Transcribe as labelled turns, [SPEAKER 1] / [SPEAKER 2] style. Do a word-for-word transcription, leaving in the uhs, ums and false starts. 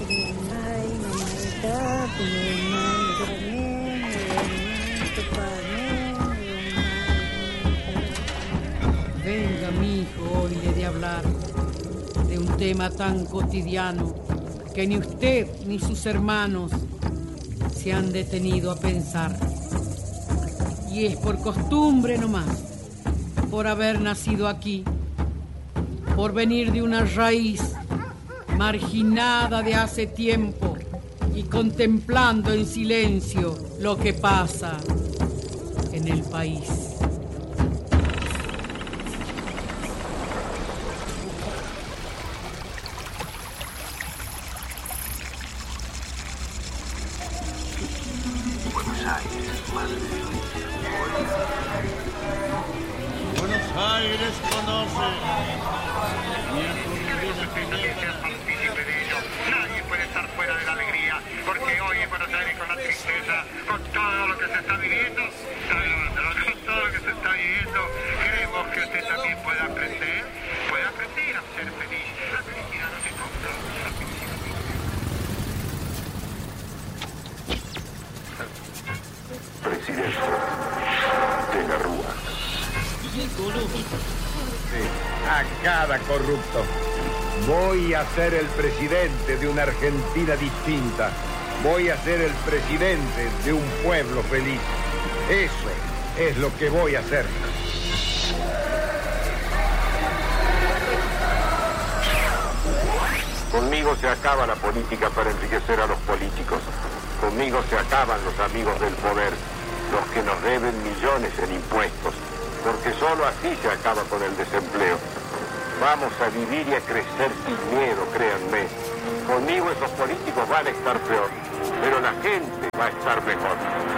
[SPEAKER 1] Venga, mi hijo, hoy le he de hablar de un tema tan cotidiano que ni usted ni sus hermanos se han detenido a pensar. Y es por costumbre nomás, por haber nacido aquí, por venir de una raíz marginada de hace tiempo y contemplando en silencio lo que pasa en el país.
[SPEAKER 2] Buenos Aires, madre de
[SPEAKER 3] Buenos Aires conoce.
[SPEAKER 4] Queremos que usted también sea partícipe de ello. Nadie puede estar fuera de la alegría, porque hoy en Buenos Aires, con la tristeza, con todo lo que se está viviendo, con todo lo que se está viviendo, queremos que usted también pueda aprender, pueda aprender a ser feliz. La felicidad no se compra, la felicidad no se compra.
[SPEAKER 2] presidente de la Rúa.
[SPEAKER 5] Sí, a cada corrupto. Voy a ser el presidente de una Argentina distinta. Voy a ser el presidente de un pueblo feliz. Eso es lo que voy a hacer.
[SPEAKER 2] Conmigo se acaba la política para enriquecer a los políticos. Conmigo se acaban los amigos del poder, los que nos deben millones en impuestos, porque solo así se acaba con el desempleo. Vamos a vivir y a crecer sin miedo, créanme. Conmigo esos políticos van a estar peor, pero la gente va a estar mejor.